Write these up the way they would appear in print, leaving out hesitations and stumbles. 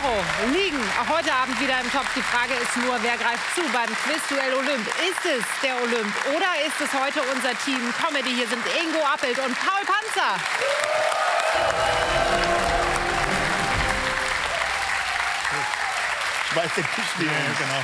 € liegen auch heute Abend wieder im Topf. Die Frage ist nur, wer greift zu beim Quizduell Olymp? Ist es der Olymp oder ist es heute unser Team Comedy? Hier sind Ingo Appelt und Paul Panzer. Schmeiß den Tisch nicht. Ja, genau.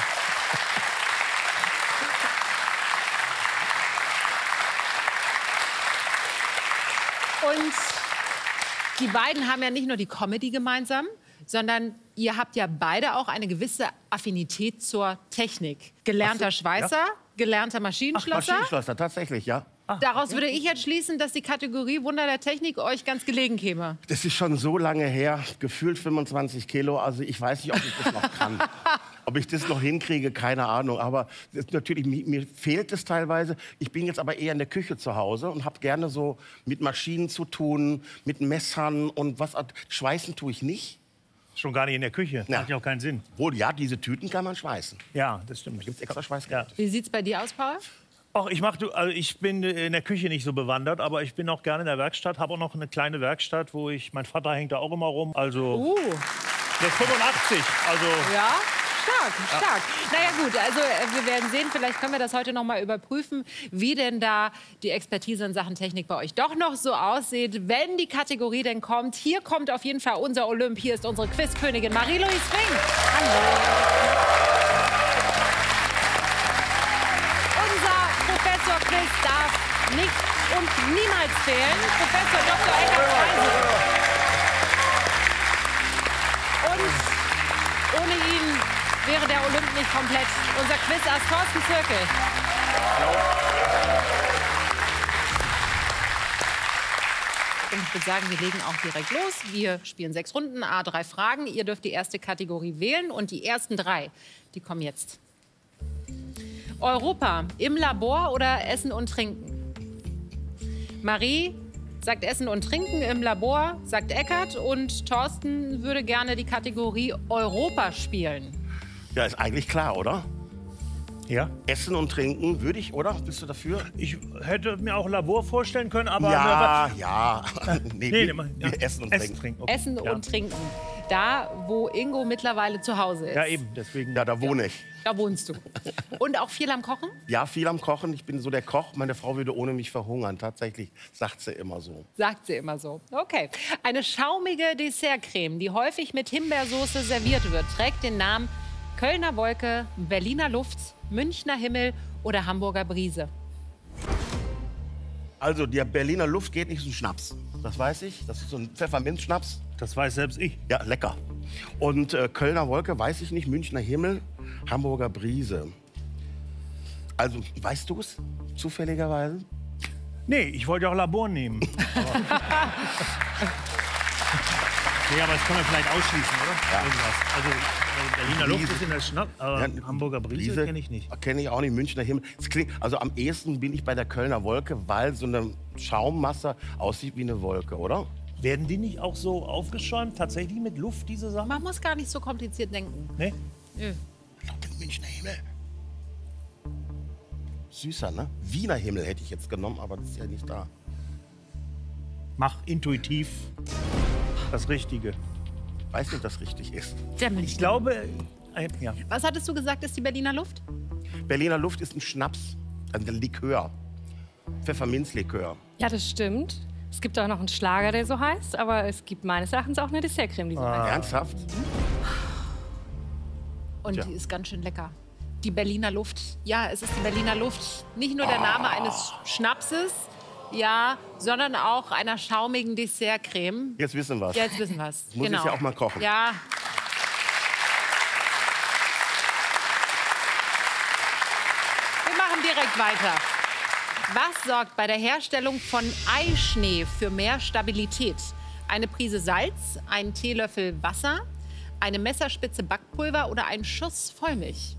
Und die beiden haben ja nicht nur die Comedy gemeinsam, sondern ihr habt ja beide auch eine gewisse Affinität zur Technik. Gelernter Schweißer, gelernter Maschinenschlosser. Maschinenschlosser, tatsächlich, ja. Daraus würde ich jetzt schließen, dass die Kategorie Wunder der Technik euch ganz gelegen käme. Das ist schon so lange her, gefühlt 25 Kilo. Also ich weiß nicht, ob ich das noch kann. Ob ich das noch hinkriege, keine Ahnung. Aber das natürlich, mir fehlt es teilweise. Ich bin jetzt aber eher in der Küche zu Hause und habe gerne so mit Maschinen zu tun, mit Messern und was. Schweißen tue ich nicht. Schon gar nicht in der Küche. Ja. Macht ja auch keinen Sinn. Wohl, ja, diese Tüten kann man schweißen. Ja, das stimmt. Da gibt es extra Schweiß. Ja. Wie sieht's bei dir aus, Paul? Ach, ich bin in der Küche nicht so bewandert, aber ich bin auch gerne in der Werkstatt. Habe auch noch eine kleine Werkstatt, wo mein Vater hängt da auch immer rum. Also, der ist 85. Also, Ja, stark. Naja gut, also wir werden sehen, vielleicht können wir das heute noch mal überprüfen, wie denn da die Expertise in Sachen Technik bei euch doch noch so aussieht, wenn die Kategorie denn kommt. Hier kommt auf jeden Fall unser Olymp. Hier ist unsere Quizkönigin Marie-Louise Fink. Hallo. Unser Professor Quiz darf nicht und niemals fehlen. Professor Dr. Eckhard Feise. Und ohne ihn wäre der Olymp nicht komplett. Unser Quizass Thorsten Zirkel. Und ich würde sagen, wir legen auch direkt los. Wir spielen 6 Runden, A3 Fragen. Ihr dürft die erste Kategorie wählen und die ersten 3, die kommen jetzt. Europa, im Labor oder Essen und Trinken? Marie sagt Essen und Trinken, im Labor sagt Eckhard und Thorsten würde gerne die Kategorie Europa spielen. Ja, ist eigentlich klar, oder? ja. Essen und Trinken würde ich, oder? Bist du dafür? Ich hätte mir auch Labor vorstellen können, aber... Ja. Nee, Nee, wir Essen und Trinken. Okay. Essen Ja. und Trinken. Da, wo Ingo mittlerweile zu Hause ist. Ja, eben, deswegen... Ja, da wohne ich. Da wohnst du. Und auch viel am Kochen? Ja, viel am Kochen. Ich bin so der Koch. Meine Frau würde ohne mich verhungern. Tatsächlich sagt sie immer so. Sagt sie immer so. Okay. Eine schaumige Dessertcreme, die häufig mit Himbeersoße serviert wird, trägt den Namen Kölner Wolke, Berliner Luft, Münchner Himmel oder Hamburger Brise. Also, der Berliner Luft geht nicht so ein Schnaps. Das weiß ich. Das ist so ein Pfefferminzschnaps. Das weiß selbst ich. Ja, lecker. Und Kölner Wolke weiß ich nicht. Münchner Himmel, Hamburger Brise. Also, weißt du es zufälligerweise? Nee, ich wollte ja auch Labor nehmen. Nee, aber das können wir vielleicht ausschließen, oder? Ja. Irgendwas. Also, Berliner Luft Brise. ist in der Schnapp, aber Ja, Hamburger Brise kenne ich nicht. Kenne ich auch nicht. Münchner Himmel. Es klingt, also am ehesten bin ich bei der Kölner Wolke, weil so eine Schaummasse aussieht wie eine Wolke, oder? Werden die nicht auch so aufgeschäumt, tatsächlich mit Luft, diese Sachen? Man muss gar nicht so kompliziert denken. Nee? Nö. Doch, der Münchner Himmel. Süßer, ne? Wiener Himmel hätte ich jetzt genommen, aber das ist ja nicht da. Mach intuitiv das Richtige. Weiß nicht, ob das richtig ist. Der Ich Münchner. glaube, ja. Was hattest du gesagt, ist die Berliner Luft? Berliner Luft ist ein Schnaps, ein Likör. Pfefferminzlikör. Ja, das stimmt. Es gibt auch noch einen Schlager, der so heißt, aber es gibt meines Erachtens auch eine Dessertcreme, die so heißt. Ernsthaft? Und Tja. die ist ganz schön lecker. Die Berliner Luft. Ja, es ist die Berliner Luft. Nicht nur der Name eines Schnapses, ja, sondern auch einer schaumigen Dessertcreme. Jetzt wissen wir es. Jetzt wissen wir es. Muss ich ja auch mal kochen. Ja. Wir machen direkt weiter. Was sorgt bei der Herstellung von Eischnee für mehr Stabilität? Eine Prise Salz, ein Teelöffel Wasser, eine Messerspitze Backpulver oder ein Schuss Vollmilch?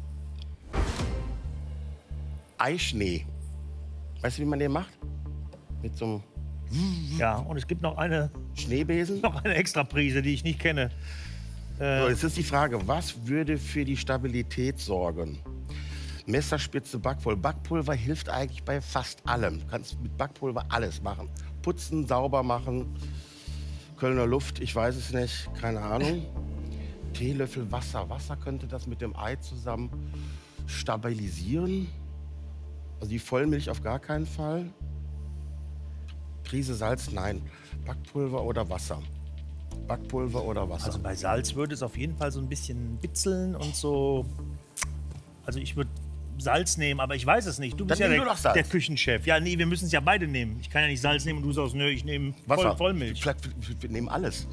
Eischnee. Weißt du, wie man den macht? Mit so einem Ja, und es gibt noch eine Schneebesen? extra Prise, die ich nicht kenne. So, jetzt ist die Frage, was würde für die Stabilität sorgen? Messerspitze Backpulver. Backpulver hilft eigentlich bei fast allem. Du kannst mit Backpulver alles machen. Putzen, sauber machen. Kölner Luft, ich weiß es nicht, keine Ahnung. Teelöffel Wasser. Wasser könnte das mit dem Ei zusammen stabilisieren. Also die Vollmilch auf gar keinen Fall. Prise Salz, nein. Backpulver oder Wasser? Backpulver oder Wasser? Also bei Salz würde es auf jeden Fall so ein bisschen bitzeln und so. Also ich würde Salz nehmen, aber ich weiß es nicht. Du bist Dann ja nimm du doch Salz. der Küchenchef. Ja, nee, wir müssen es ja beide nehmen. Ich kann ja nicht Salz nehmen und du sagst, nö, ich nehme Wasser. Vollmilch. Wir nehmen alles.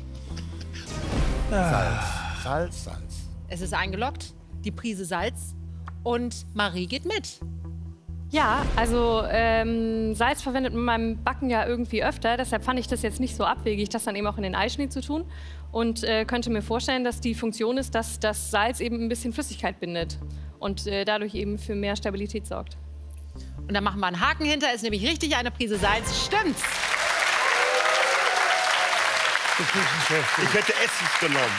Salz, Salz, Salz. Es ist eingeloggt, die Prise Salz. Und Marie geht mit. Ja, also Salz verwendet man beim Backen ja irgendwie öfter. Deshalb fand ich das jetzt nicht so abwegig, das dann eben auch in den Eischnee zu tun. Und könnte mir vorstellen, dass die Funktion ist, dass das Salz eben ein bisschen Flüssigkeit bindet. Und dadurch eben für mehr Stabilität sorgt. Und da machen wir einen Haken hinter, ist nämlich richtig eine Prise Salz. Stimmt's? Ich hätte Essig genommen.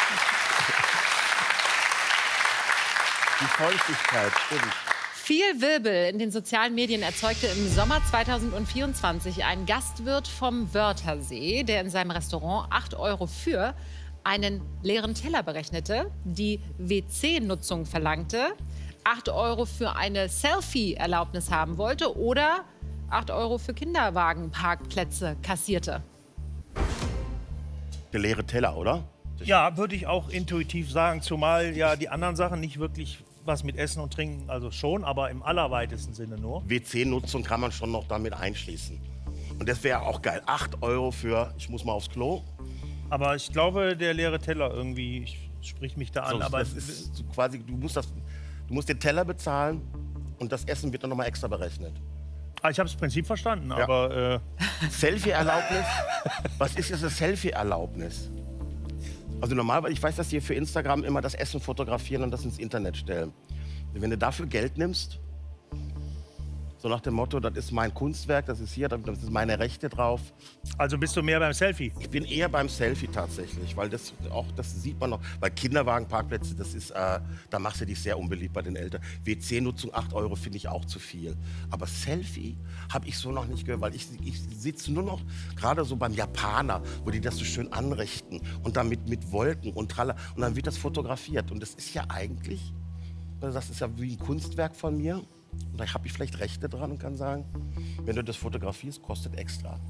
Die Feuchtigkeit, stimmt. Viel Wirbel in den sozialen Medien erzeugte im Sommer 2024 ein Gastwirt vom Wörthersee, der in seinem Restaurant 8 € für einen leeren Teller berechnete, die WC-Nutzung verlangte, 8 € für eine Selfie-Erlaubnis haben wollte oder 8 € für Kinderwagenparkplätze kassierte. Der leere Teller, oder? Ja, würde ich auch intuitiv sagen, zumal ja die anderen Sachen nicht wirklich was mit Essen und Trinken, also schon, aber im allerweitesten Sinne nur. WC-Nutzung kann man schon noch damit einschließen. Und das wäre auch geil. 8 € für, ich muss mal aufs Klo. Aber ich glaube, der leere Teller irgendwie spricht mich da an. So, Aber das ist so quasi, du musst den Teller bezahlen und das Essen wird dann nochmal extra berechnet. ich habe das Prinzip verstanden, Ja. aber Selfie-Erlaubnis? Was ist jetzt eine Selfie-Erlaubnis? Also normalerweise, ich weiß, dass die für Instagram immer das Essen fotografieren und das ins Internet stellen. Wenn du dafür Geld nimmst, so nach dem Motto, das ist mein Kunstwerk, das ist hier, das ist meine Rechte drauf. also bist du mehr beim Selfie. Ich bin eher beim Selfie tatsächlich, weil das sieht man noch. Weil Kinderwagenparkplätze, das ist, da machst du dich sehr unbeliebt bei den Eltern. WC-Nutzung 8 € finde ich auch zu viel. Aber Selfie habe ich so noch nicht gehört, weil ich sitze nur noch gerade so beim Japaner, wo die das so schön anrichten und dann mit Wolken und Tralla und dann wird das fotografiert und das ist ja eigentlich, das ist ja wie ein Kunstwerk von mir. Und da habe ich vielleicht Rechte dran und kann sagen, wenn du das fotografierst, kostet extra.